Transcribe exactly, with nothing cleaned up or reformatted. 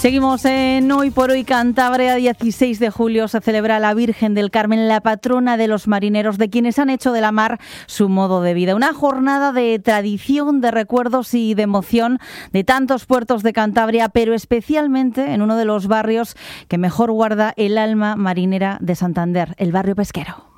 Seguimos en Hoy por Hoy Cantabria. dieciséis de julio se celebra la Virgen del Carmen, la patrona de los marineros, de quienes han hecho de la mar su modo de vida. Una jornada de tradición, de recuerdos y de emoción de tantos puertos de Cantabria, pero especialmente en uno de los barrios que mejor guarda el alma marinera de Santander, el barrio pesquero.